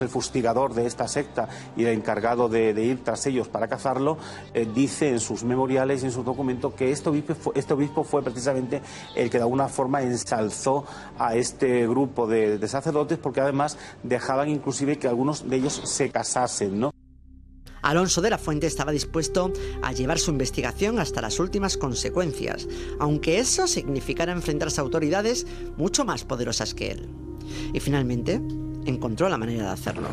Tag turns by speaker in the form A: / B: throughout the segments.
A: el fustigador de esta secta y el encargado de ir tras ellos para cazarlo, dice en sus memoriales y en sus documentos que este obispo fue precisamente el que de alguna forma ensalzó a este grupo de sacerdotes, porque además dejaban inclusive que algunos de ellos se casasen, ¿no?
B: Alonso de la Fuente estaba dispuesto a llevar su investigación hasta las últimas consecuencias, aunque eso significara enfrentarse a autoridades mucho más poderosas que él. Y finalmente encontró la manera de hacerlo.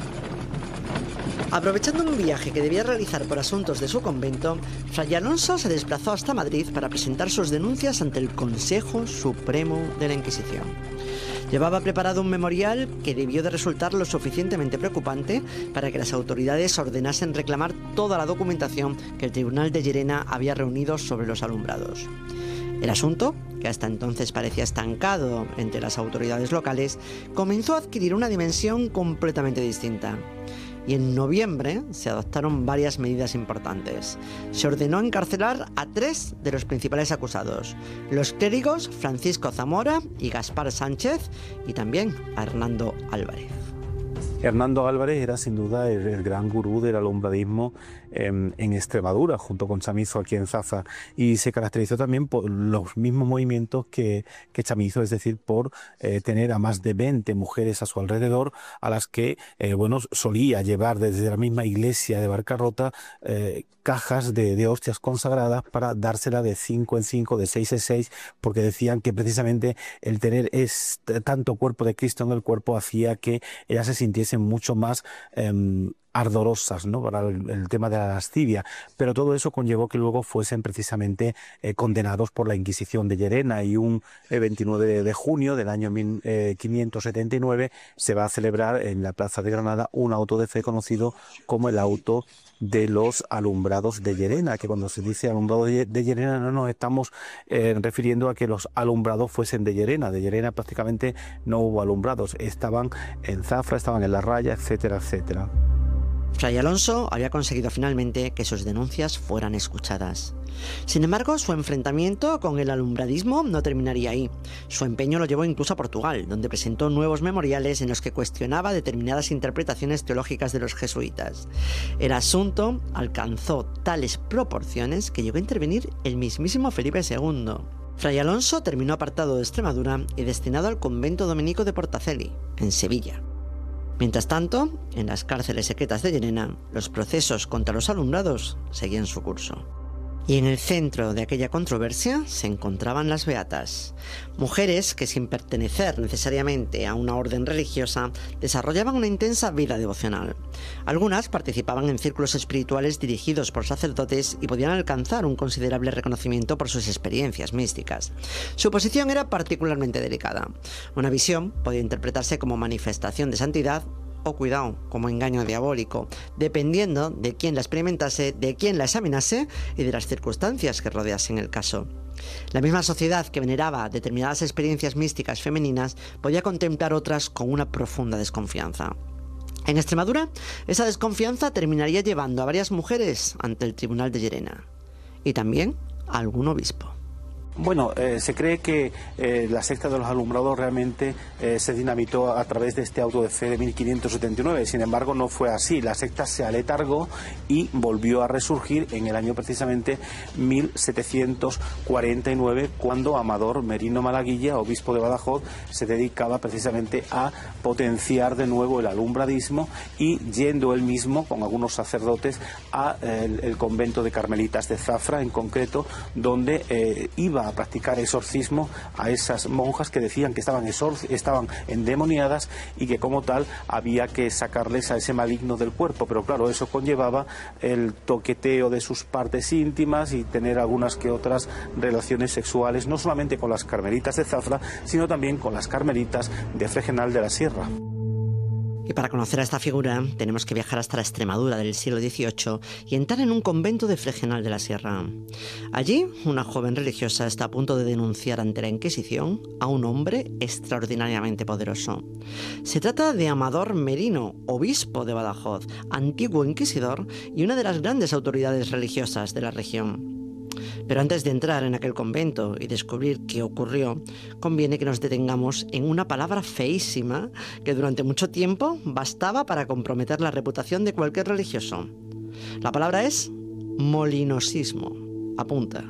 B: Aprovechando un viaje que debía realizar por asuntos de su convento, Fray Alonso se desplazó hasta Madrid para presentar sus denuncias ante el Consejo Supremo de la Inquisición. Llevaba preparado un memorial que debió de resultar lo suficientemente preocupante para que las autoridades ordenasen reclamar toda la documentación que el Tribunal de Llerena había reunido sobre los alumbrados. El asunto, que hasta entonces parecía estancado entre las autoridades locales, comenzó a adquirir una dimensión completamente distinta. Y en noviembre se adoptaron varias medidas importantes. Se ordenó encarcelar a 3 de los principales acusados: los clérigos Francisco Zamora y Gaspar Sánchez, y también a Hernando Álvarez.
A: Hernando Álvarez era sin duda el gran gurú del alumbradismo en Extremadura, junto con Chamizo aquí en Zafra, y se caracterizó también por los mismos movimientos que Chamizo, es decir, por tener a más de 20 mujeres a su alrededor, a las que solía llevar desde la misma iglesia de Barcarrota cajas de hostias consagradas para dársela de 5 en 5, de 6 en 6, porque decían que precisamente el tener tanto cuerpo de Cristo en el cuerpo hacía que ellas se sintiesen mucho más ardorosas, ¿no?, para el tema de la lascivia, pero todo eso conllevó que luego fuesen precisamente condenados por la Inquisición de Llerena, y un 29 de junio del año 1579 se va a celebrar en la Plaza de Granada un auto de fe conocido como el auto de los alumbrados de Llerena, que cuando se dice alumbrado de Llerena no nos estamos refiriendo a que los alumbrados fuesen de Llerena. De Llerena prácticamente no hubo alumbrados, estaban en Zafra, estaban en La Raya, etcétera, etcétera.
B: Fray Alonso había conseguido finalmente que sus denuncias fueran escuchadas. Sin embargo, su enfrentamiento con el alumbradismo no terminaría ahí. Su empeño lo llevó incluso a Portugal, donde presentó nuevos memoriales en los que cuestionaba determinadas interpretaciones teológicas de los jesuitas. El asunto alcanzó tales proporciones que llegó a intervenir el mismísimo Felipe II. Fray Alonso terminó apartado de Extremadura y destinado al convento dominico de Portaceli, en Sevilla. Mientras tanto, en las cárceles secretas de Llerena, los procesos contra los alumbrados seguían su curso. Y en el centro de aquella controversia se encontraban las beatas, mujeres que, sin pertenecer necesariamente a una orden religiosa, desarrollaban una intensa vida devocional. Algunas participaban en círculos espirituales dirigidos por sacerdotes y podían alcanzar un considerable reconocimiento por sus experiencias místicas. Su posición era particularmente delicada. Una visión podía interpretarse como manifestación de santidad o, cuidado, como engaño diabólico, dependiendo de quién la experimentase, de quién la examinase y de las circunstancias que rodeasen el caso. La misma sociedad que veneraba determinadas experiencias místicas femeninas podía contemplar otras con una profunda desconfianza. En Extremadura, esa desconfianza terminaría llevando a varias mujeres ante el Tribunal de Llerena, y también a algún obispo.
A: Bueno, se cree que la secta de los alumbrados realmente se dinamitó a través de este auto de fe de 1579. Sin embargo, no fue así. La secta se aletargó y volvió a resurgir en el año precisamente 1749, cuando Amador Merino Malaguilla, obispo de Badajoz, se dedicaba precisamente a potenciar de nuevo el alumbradismo, y yendo él mismo con algunos sacerdotes a el convento de Carmelitas de Zafra, en concreto, donde iba a practicar exorcismo a esas monjas que decían que estaban endemoniadas y que como tal había que sacarles a ese maligno del cuerpo. Pero claro, eso conllevaba el toqueteo de sus partes íntimas y tener algunas que otras relaciones sexuales, no solamente con las carmelitas de Zafra, sino también con las carmelitas de Fregenal de la Sierra.
B: Y para conocer a esta figura tenemos que viajar hasta la Extremadura del siglo XVIII y entrar en un convento de Fregenal de la Sierra. Allí, una joven religiosa está a punto de denunciar ante la Inquisición a un hombre extraordinariamente poderoso. Se trata de Amador Merino, obispo de Badajoz, antiguo inquisidor y una de las grandes autoridades religiosas de la región. Pero antes de entrar en aquel convento y descubrir qué ocurrió, conviene que nos detengamos en una palabra feísima que durante mucho tiempo bastaba para comprometer la reputación de cualquier religioso. La palabra es molinosismo. Apunta.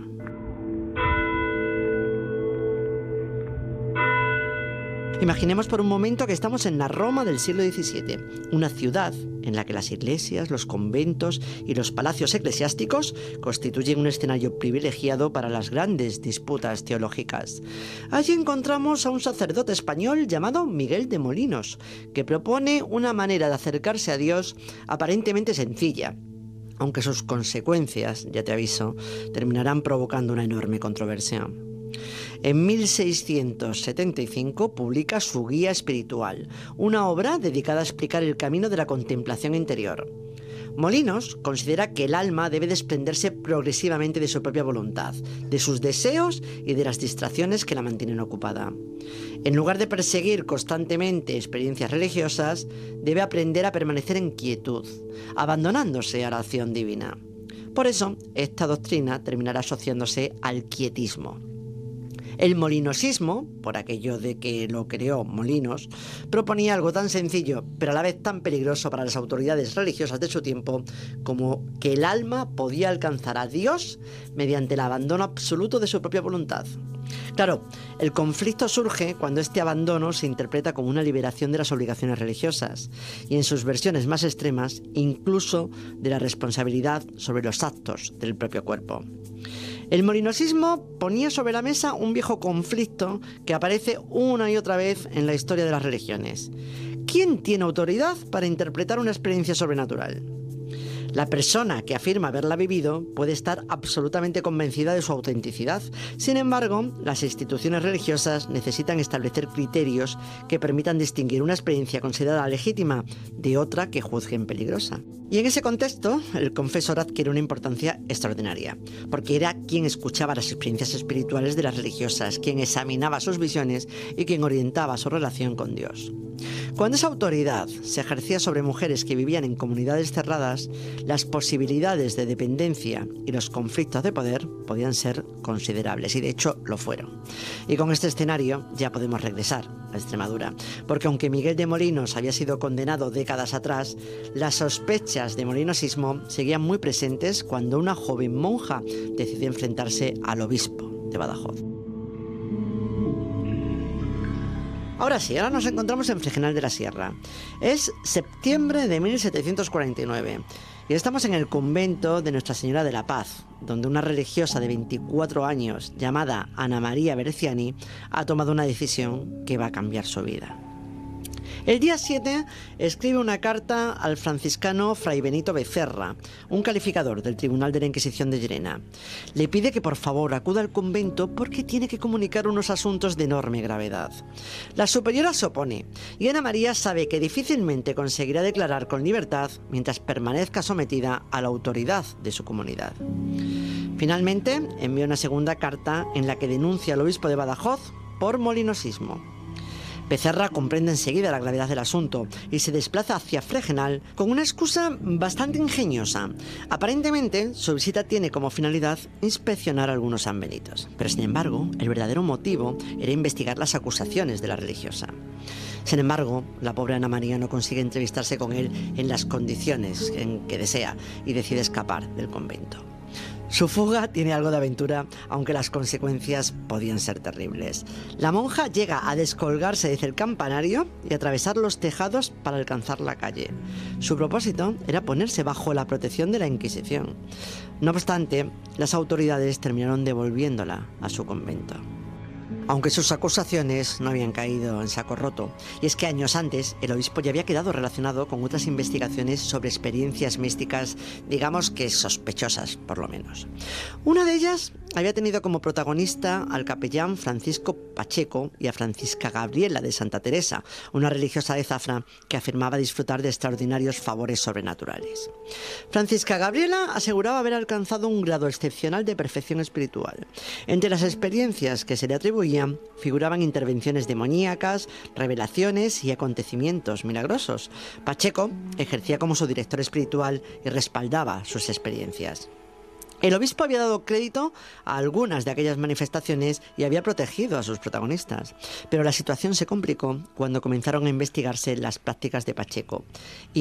B: Imaginemos por un momento que estamos en la Roma del siglo XVII, una ciudad en la que las iglesias, los conventos y los palacios eclesiásticos constituyen un escenario privilegiado para las grandes disputas teológicas. Allí encontramos a un sacerdote español llamado Miguel de Molinos, que propone una manera de acercarse a Dios aparentemente sencilla, aunque sus consecuencias, ya te aviso, terminarán provocando una enorme controversia. En 1675 publica su Guía Espiritual, una obra dedicada a explicar el camino de la contemplación interior. Molinos considera que el alma debe desprenderse progresivamente de su propia voluntad, de sus deseos y de las distracciones que la mantienen ocupada. En lugar de perseguir constantemente experiencias religiosas, debe aprender a permanecer en quietud, abandonándose a la acción divina. Por eso, esta doctrina terminará asociándose al quietismo. El molinosismo, por aquello de que lo creó Molinos, proponía algo tan sencillo, pero a la vez tan peligroso para las autoridades religiosas de su tiempo, como que el alma podía alcanzar a Dios mediante el abandono absoluto de su propia voluntad. Claro, el conflicto surge cuando este abandono se interpreta como una liberación de las obligaciones religiosas y, en sus versiones más extremas, incluso de la responsabilidad sobre los actos del propio cuerpo. El molinosismo ponía sobre la mesa un viejo conflicto que aparece una y otra vez en la historia de las religiones. ¿Quién tiene autoridad para interpretar una experiencia sobrenatural? La persona que afirma haberla vivido puede estar absolutamente convencida de su autenticidad. Sin embargo, las instituciones religiosas necesitan establecer criterios que permitan distinguir una experiencia considerada legítima de otra que juzguen peligrosa. Y en ese contexto, el confesor adquiere una importancia extraordinaria, porque era quien escuchaba las experiencias espirituales de las religiosas, quien examinaba sus visiones y quien orientaba su relación con Dios. Cuando esa autoridad se ejercía sobre mujeres que vivían en comunidades cerradas, las posibilidades de dependencia y los conflictos de poder podían ser considerables, y de hecho lo fueron. Y con este escenario ya podemos regresar a Extremadura, porque aunque Miguel de Molinos había sido condenado décadas atrás, las sospechas de molinosismo seguían muy presentes cuando una joven monja decidió enfrentarse al obispo de Badajoz. Ahora sí, ahora nos encontramos en Fregenal de la Sierra. Es septiembre de 1749 y estamos en el convento de Nuestra Señora de la Paz, donde una religiosa de 24 años llamada Ana María Berciani ha tomado una decisión que va a cambiar su vida. El día 7 escribe una carta al franciscano Fray Benito Becerra, un calificador del Tribunal de la Inquisición de Llerena. Le pide que por favor acuda al convento porque tiene que comunicar unos asuntos de enorme gravedad. La superiora se opone y Ana María sabe que difícilmente conseguirá declarar con libertad mientras permanezca sometida a la autoridad de su comunidad. Finalmente envía una segunda carta en la que denuncia al obispo de Badajoz por molinosismo. Becerra comprende enseguida la gravedad del asunto y se desplaza hacia Fregenal con una excusa bastante ingeniosa. Aparentemente, su visita tiene como finalidad inspeccionar algunos sanbenitos, pero sin embargo, el verdadero motivo era investigar las acusaciones de la religiosa. Sin embargo, la pobre Ana María no consigue entrevistarse con él en las condiciones en que desea y decide escapar del convento. Su fuga tiene algo de aventura, aunque las consecuencias podían ser terribles. La monja llega a descolgarse desde el campanario y atravesar los tejados para alcanzar la calle. Su propósito era ponerse bajo la protección de la Inquisición. No obstante, las autoridades terminaron devolviéndola a su convento. Aunque sus acusaciones no habían caído en saco roto, y es que años antes el obispo ya había quedado relacionado con otras investigaciones sobre experiencias místicas, digamos que sospechosas, por lo menos. Una de ellas había tenido como protagonista al capellán Francisco Pacheco y a Francisca Gabriela de Santa Teresa, una religiosa de Zafra que afirmaba disfrutar de extraordinarios favores sobrenaturales. Francisca Gabriela aseguraba haber alcanzado un grado excepcional de perfección espiritual. Entre las experiencias que se le atribuían figuraban intervenciones demoníacas, revelaciones y acontecimientos milagrosos. Pacheco ejercía como su director espiritual y respaldaba sus experiencias. El obispo había dado crédito a algunas de aquellas manifestaciones y había protegido a sus protagonistas, pero la situación se complicó cuando comenzaron a investigarse las prácticas de Pacheco